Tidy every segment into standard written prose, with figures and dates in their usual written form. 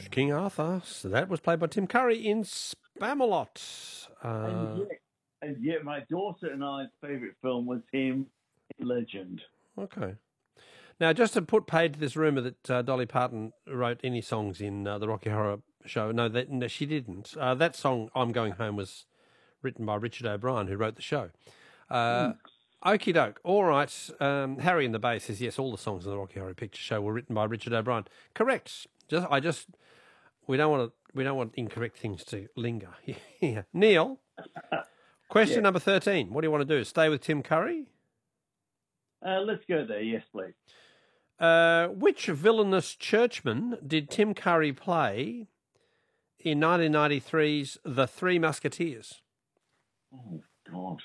King Arthur. So that was played by Tim Curry in Spamalot. And yet my daughter and I's favourite film was him in Legend. Okay. Now, just to put paid to this rumour that Dolly Parton wrote any songs in the Rocky Horror Show, no, she didn't. That song, I'm Going Home, was written by Richard O'Brien, who wrote the show. Okie doke. All right. Harry in the Bay says, yes, all the songs in the Rocky Horror Picture Show were written by Richard O'Brien. Correct. We don't want incorrect things to linger. Yeah. Neil, question number 13. What do you want to do? Stay with Tim Curry? Let's go there. Yes, please. Which villainous churchman did Tim Curry play in 1993's The Three Musketeers? Oh, God.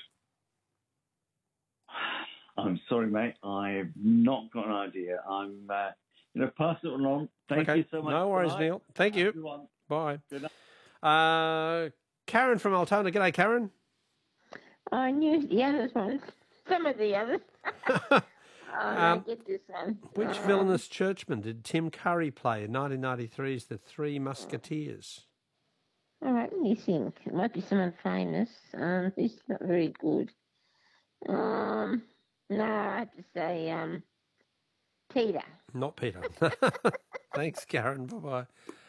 I'm sorry, mate. I've not got an idea. I'm pass it along. Thank you so much. No worries, Neil. Thank you. Everyone. Bye. Good night. Karen from Altona. G'day, Karen. I knew the others ones. Some of the others. I get this one. Which villainous churchman did Tim Curry play in 1993's The Three Musketeers? All right, let me think. It might be someone famous. He's not very good. No, I have to say Peter. Not Peter. Thanks, Karen. Bye-bye.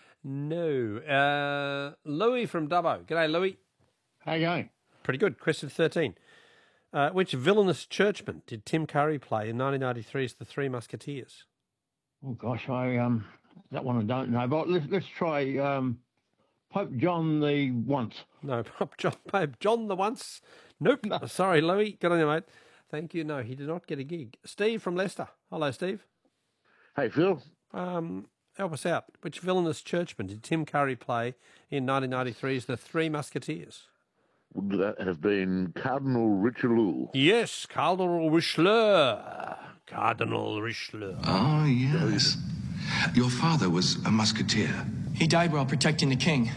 No. Louis from Dubbo. G'day, Louis. How you going? Pretty good. Question 13. Which villainous churchman did Tim Curry play in 1993's The Three Musketeers? Oh gosh, that one I don't know. But let's try Pope John the Once. No, Pope John the Once. Nope. No. Sorry, Louis. Good on you, mate. Thank you. No, he did not get a gig. Steve from Leicester. Hello, Steve. Hey, Phil. Help us out. Which villainous churchman did Tim Curry play in 1993's The Three Musketeers? Would that have been Cardinal Richelieu? Yes, Cardinal Richelieu. Cardinal Richelieu. Oh, yes. Your father was a musketeer. He died while protecting the king.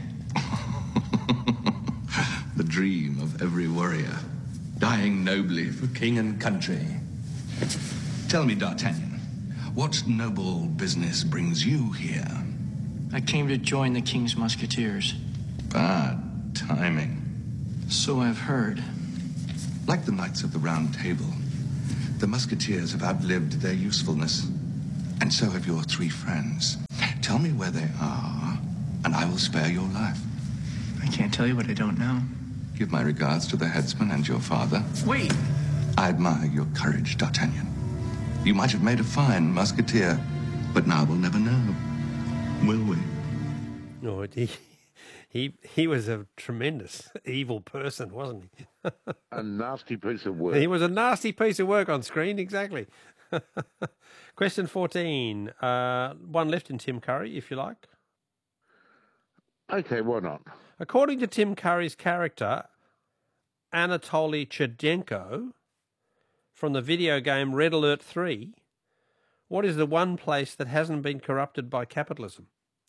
The dream of every warrior. Dying nobly for king and country. Tell me, D'Artagnan, what noble business brings you here? I came to join the king's musketeers. Bad timing. So I've heard. Like the Knights of the Round Table, the musketeers have outlived their usefulness. And so have your three friends. Tell me where they are, and I will spare your life. I can't tell you what I don't know. Give my regards to the headsman and your father. Wait! I admire your courage, D'Artagnan. You might have made a fine musketeer, but now we'll never know. Will we? No, he was a tremendous evil person, wasn't he? A nasty piece of work. He was a nasty piece of work on screen, exactly. Question 14. One left in Tim Curry, if you like. Okay, why not? According to Tim Curry's character, Anatoly Chudenko, from the video game Red Alert 3, what is the one place that hasn't been corrupted by capitalism?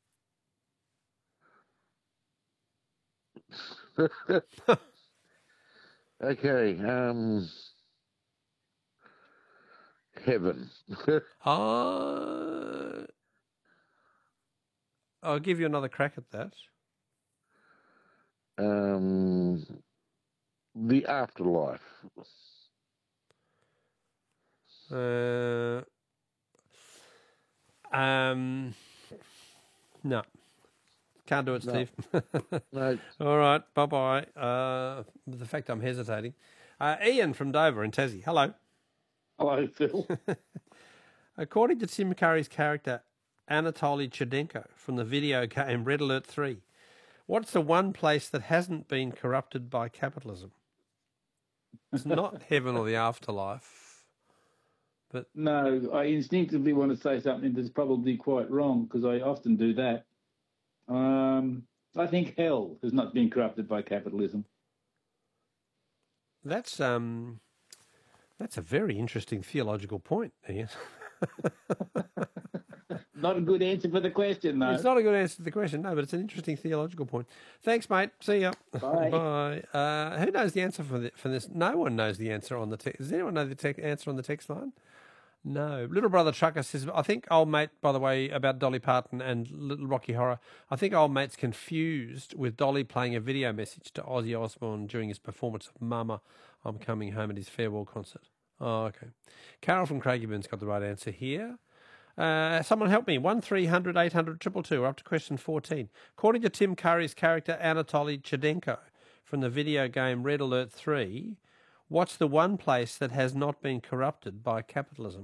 Okay, heaven. I'll give you another crack at that. The afterlife. No. Can't do it, Steve. No. All right, bye-bye. The fact I'm hesitating. Ian from Dover in Tassie. Hello. Hello, Phil. According to Tim Curry's character, Anatoly Chudenko, from the video game Red Alert 3, what's the one place that hasn't been corrupted by capitalism? It's not heaven or the afterlife. But no, I instinctively want to say something that's probably quite wrong because I often do that. I think hell has not been corrupted by capitalism. That's a very interesting theological point, Ian. Not a good answer for the question, though. It's not a good answer to the question, no, but it's an interesting theological point. Thanks, mate. See ya. Bye. Bye. Who knows the answer for this? No one knows the answer on the text. Does anyone know the answer on the text line? No. Little Brother Trucker says, I think old mate, by the way, about Dolly Parton and Little Rocky Horror, I think old mate's confused with Dolly playing a video message to Ozzy Osbourne during his performance of Mama, I'm Coming Home at his farewell concert. Oh, okay. Carol from Craigieburns got the right answer here. Someone help me. 1300 800 222. We're up to question 14. According to Tim Curry's character Anatoly Chedenko from the video game Red Alert 3, what's the one place that has not been corrupted by capitalism?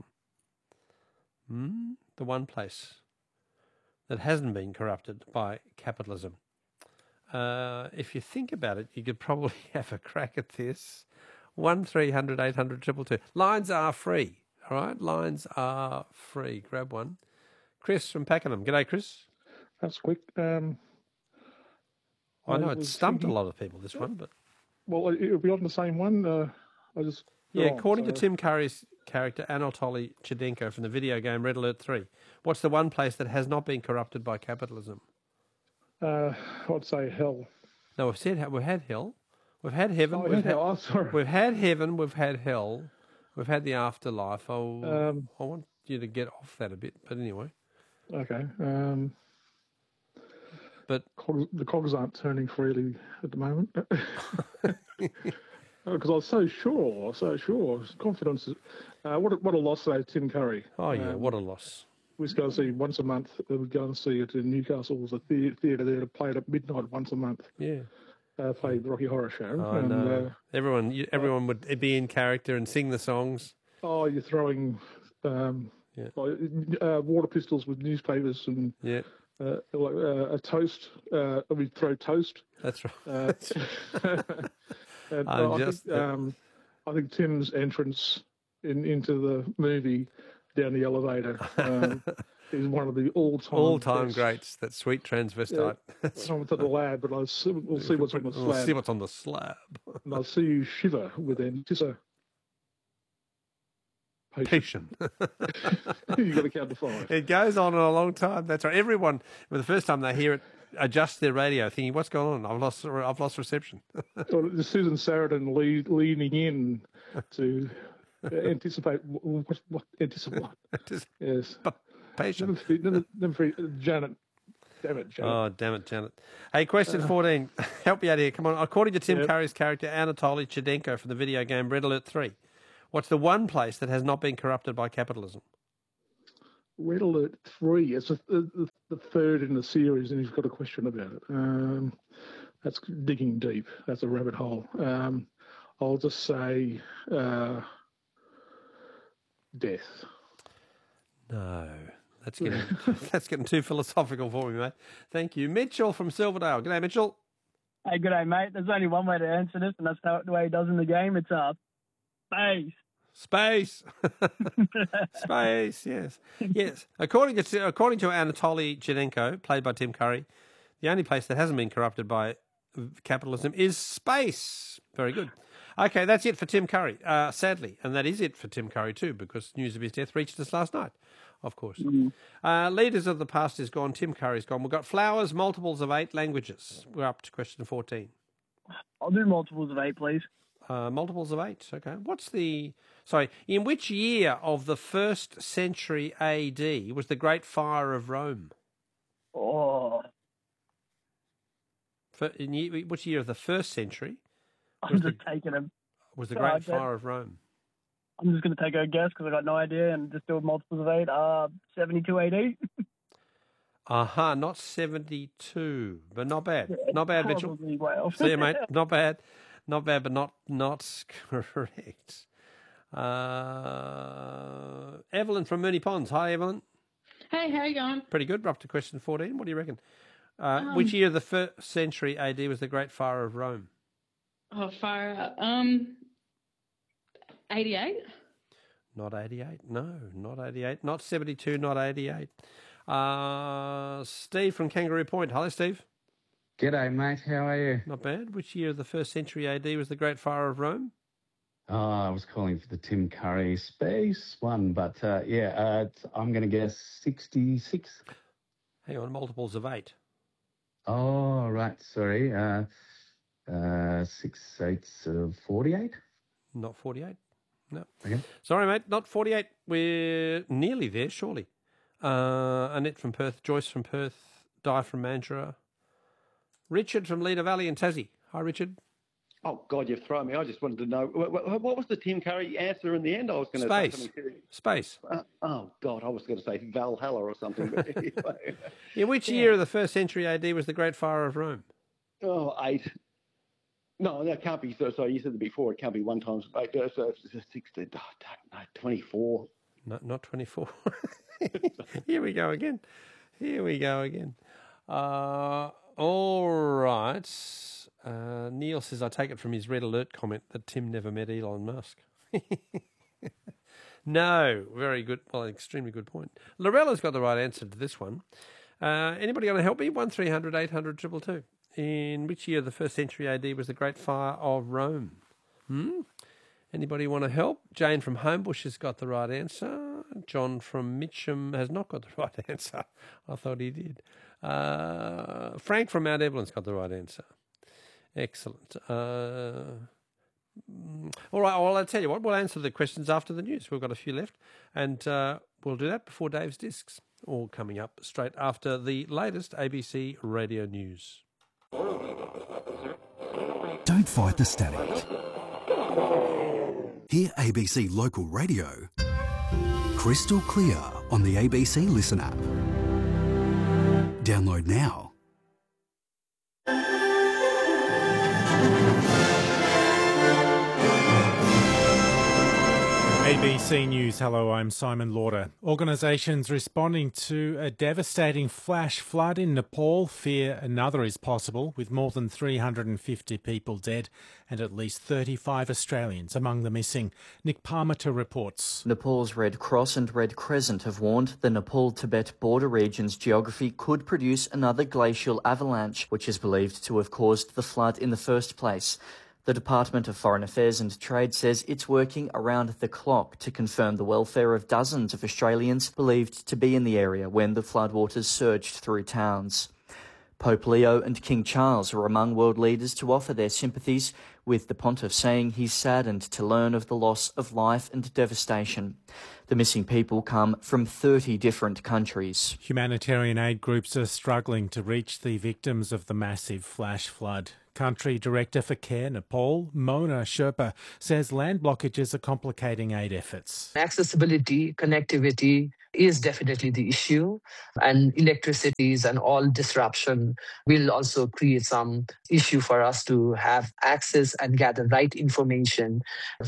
The one place that hasn't been corrupted by capitalism. If you think about it, you could probably have a crack at this. 1300 800 222. Lines are free. All right, lines are free. Grab one. Chris from Pakenham. G'day, Chris. That's quick. I know it stumped a lot of people, this one, but... Well, it'll be on the same one. According to Tim Curry's character Anatoly Chedenko from the video game Red Alert 3, what's the one place that has not been corrupted by capitalism? I'd say hell. No, we've had hell. We've had heaven. We've had heaven. We've had hell. We've had the afterlife. I want you to get off that a bit, but anyway. Okay. But the cogs aren't turning freely at the moment. Because I was so sure. Confidence. What a loss today, Tim Curry. Oh, yeah, what a loss. We used to go and see once a month. We'd go and see it in Newcastle. It was a theatre there to play it at midnight once a month. Yeah. Played the Rocky Horror Show. Oh, no. Everyone would be in character and sing the songs. Oh, you're throwing water pistols with newspapers and a toast. We'd throw toast. That's right. And I think Tim's entrance into the movie down the elevator is one of the all-time greats. That sweet transvestite. I went to the lab, but we'll see what's on the slab. We'll see what's on the slab. And I'll see you shiver with anticipation. You've got to count to 5. It goes on a long time. That's right. Everyone, the first time they hear it, adjust their radio, thinking, "What's going on? I've lost reception." Susan Sarandon leaning in to anticipate what anticipate. Yes. Patient. Never Janet. Damn it, Janet. Oh, damn it, Janet. Hey, question 14. Help me out here. Come on. According to Tim Curry's character Anatoly Chedenko from the video game Red Alert 3, what's the one place that has not been corrupted by capitalism? Red Alert 3. It's the third in the series, and he's got a question about it. That's digging deep. That's a rabbit hole. I'll just say death. No. That's getting too philosophical for me, mate. Thank you. Mitchell from Silverdale. G'day, Mitchell. Hey, g'day, mate. There's only one way to answer this, and that's the way he does in the game. It's space. Space. Space, yes. Yes. According to Anatoly Chedenko, played by Tim Curry, the only place that hasn't been corrupted by capitalism is space. Very good. Okay, that's it for Tim Curry, sadly. And that is it for Tim Curry too, because news of his death reached us last night, of course. Leaders of the past is gone. Tim Curry's gone. We've got flowers, multiples of 8 languages. We're up to question 14. I'll do multiples of 8, please. Multiples of 8, okay. In which year of the 1st century AD was the Great Fire of Rome? Which year of the 1st century was the Great Fire of Rome? I'm just going to take a guess because I got no idea and just do multiples of 8. 72 AD? Not 72, but not bad. Yeah, not bad, Mitchell. Well. See you, mate. Not bad. Not bad, but not correct. Evelyn from Mooney Ponds. Hi, Evelyn. Hey, how you going? Pretty good. We're up to question 14. What do you reckon? Which year of the 1st century AD was the Great Fire of Rome? Fire. 88? Not 88. No, not 88. Not 72, not 88. Steve from Kangaroo Point. Hello, Steve. G'day, mate. How are you? Not bad. Which year of the 1st century AD was the Great Fire of Rome? I was calling for the Tim Curry space one, but I'm going to guess 66. Hang on, multiples of 8. Oh, right. Sorry. 6 8s of 48? Not 48. No. Okay. Sorry, mate, not 48. We're nearly there, surely. Annette from Perth, Joyce from Perth, Di from Mandurah, Richard from Leader Valley and Tassie. Hi, Richard. Oh, God, you've thrown me. I just wanted to know, what was the Tim Curry answer in the end? I was going to say something serious. Space. Oh, God, I was going to say Valhalla or something. But In which year of the 1st century AD was the Great Fire of Rome? 8. No, that can't be. Sorry, you said it before. It can't be 1 times 8. So 16. Oh, no, 24. No, not 24. Here we go again. All right. Neil says, I take it from his Red Alert comment that Tim never met Elon Musk. No, very good. Well, extremely good point. Lorella's got the right answer to this one. Anybody going to help me? 1300 800 222. In which year of the 1st century AD was the Great Fire of Rome? Anybody want to help? Jane from Homebush has got the right answer. John from Mitcham has not got the right answer. I thought he did. Frank from Mount Evelyn's got the right answer. Excellent. All right, well, I'll tell you what, we'll answer the questions after the news. We've got a few left, and we'll do that before Dave's Discs, all coming up straight after the latest ABC radio news. Don't fight the static. Hear ABC Local Radio crystal clear on the ABC Listen app. Download now. ABC News, hello, I'm Simon Lauder. Organisations responding to a devastating flash flood in Nepal fear another is possible, with more than 350 people dead and at least 35 Australians among the missing. Nick Parmiter reports. Nepal's Red Cross and Red Crescent have warned the Nepal-Tibet border region's geography could produce another glacial avalanche, which is believed to have caused the flood in the first place. The Department of Foreign Affairs and Trade says it's working around the clock to confirm the welfare of dozens of Australians believed to be in the area when the floodwaters surged through towns. Pope Leo and King Charles are among world leaders to offer their sympathies, with the pontiff saying he's saddened to learn of the loss of life and devastation. The missing people come from 30 different countries. Humanitarian aid groups are struggling to reach the victims of the massive flash flood. Country Director for Care Nepal, Mona Sherpa, says land blockages are complicating aid efforts. Accessibility, connectivity is definitely the issue, and electricities and all disruption will also create some issue for us to have access and gather right information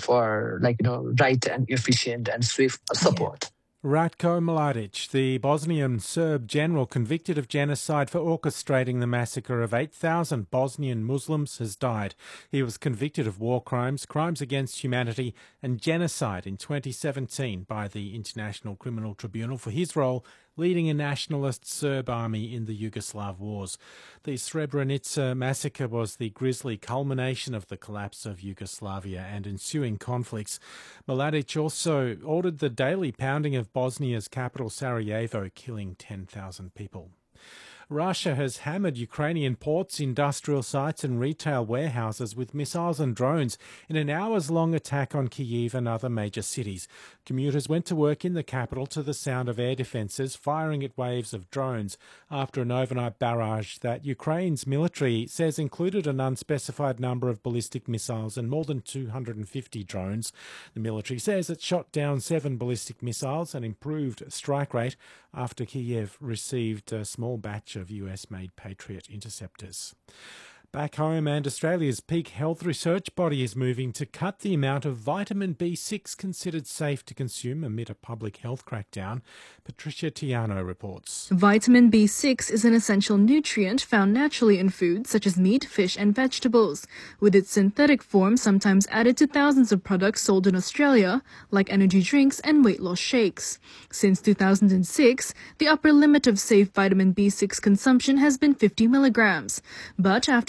for right and efficient and swift support. Ratko Mladic, the Bosnian Serb general convicted of genocide for orchestrating the massacre of 8,000 Bosnian Muslims, has died. He was convicted of war crimes, crimes against humanity and genocide in 2017 by the International Criminal Tribunal for his role leading a nationalist Serb army in the Yugoslav wars. The Srebrenica massacre was the grisly culmination of the collapse of Yugoslavia and ensuing conflicts. Mladic also ordered the daily pounding of Bosnia's capital Sarajevo, killing 10,000 people. Russia has hammered Ukrainian ports, industrial sites and retail warehouses with missiles and drones in an hours-long attack on Kyiv and other major cities. Commuters went to work in the capital to the sound of air defences firing at waves of drones after an overnight barrage that Ukraine's military says included an unspecified number of ballistic missiles and more than 250 drones. The military says it shot down 7 ballistic missiles, an improved strike rate after Kyiv received a small batch of US-made Patriot interceptors. Back home, and Australia's peak health research body is moving to cut the amount of vitamin B6 considered safe to consume amid a public health crackdown. Patricia Tiano reports. Vitamin B6 is an essential nutrient found naturally in foods such as meat, fish and vegetables, with its synthetic form sometimes added to thousands of products sold in Australia, like energy drinks and weight loss shakes. Since 2006, the upper limit of safe vitamin B6 consumption has been 50 milligrams. But after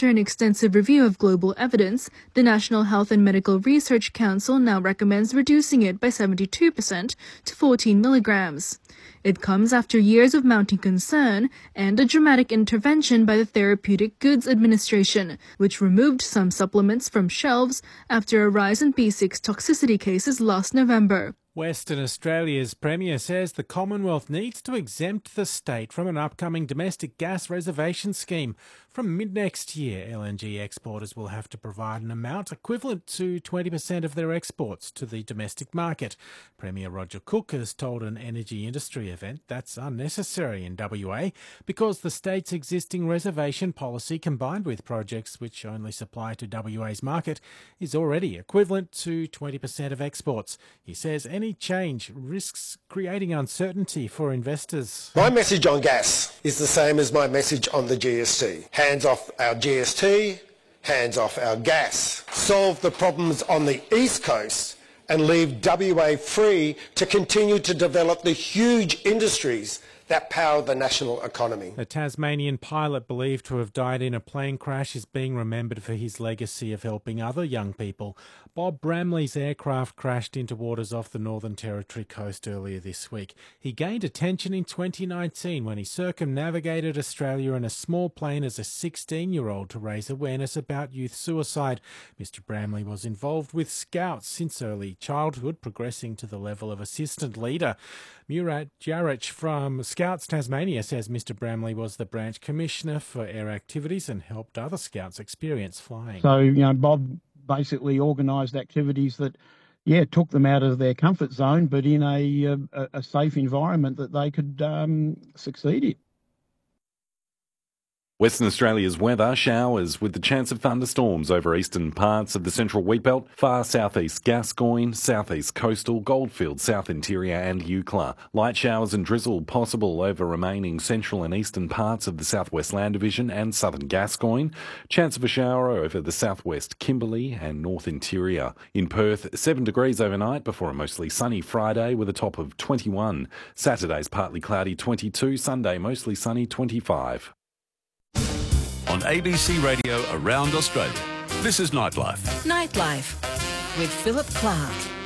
After an extensive review of global evidence, the National Health and Medical Research Council now recommends reducing it by 72% to 14 milligrams. It comes after years of mounting concern and a dramatic intervention by the Therapeutic Goods Administration, which removed some supplements from shelves after a rise in B6 toxicity cases last November. Western Australia's Premier says the Commonwealth needs to exempt the state from an upcoming domestic gas reservation scheme. From mid-next year, LNG exporters will have to provide an amount equivalent to 20% of their exports to the domestic market. Premier Roger Cook has told an energy industry event that's unnecessary in WA because the state's existing reservation policy, combined with projects which only supply to WA's market, is already equivalent to 20% of exports. He says any change risks creating uncertainty for investors. My message on gas is the same as my message on the GST. Hands off our GST, hands off our gas. Solve the problems on the East Coast and leave WA free to continue to develop the huge industries that power the national economy. A Tasmanian pilot believed to have died in a plane crash is being remembered for his legacy of helping other young people. Bob Bramley's aircraft crashed into waters off the Northern Territory coast earlier this week. He gained attention in 2019 when he circumnavigated Australia in a small plane as a 16-year-old to raise awareness about youth suicide. Mr. Bramley was involved with Scouts since early childhood, progressing to the level of assistant leader. Murat Jarich from Scouts Tasmania says Mr. Bramley was the branch commissioner for air activities and helped other Scouts experience flying. So, Bob basically organised activities that, took them out of their comfort zone, but in a safe environment that they could succeed in. Western Australia's weather, showers with the chance of thunderstorms over eastern parts of the central wheatbelt, far southeast Gascoyne, southeast coastal, Goldfields, south interior and Eucla. Light showers and drizzle possible over remaining central and eastern parts of the southwest land division and southern Gascoyne. Chance of a shower over the southwest Kimberley and north interior. In Perth, 7 degrees overnight before a mostly sunny Friday with a top of 21. Saturday's partly cloudy 22, Sunday mostly sunny 25. On ABC Radio around Australia, this is Nightlife. Nightlife with Philip Clark.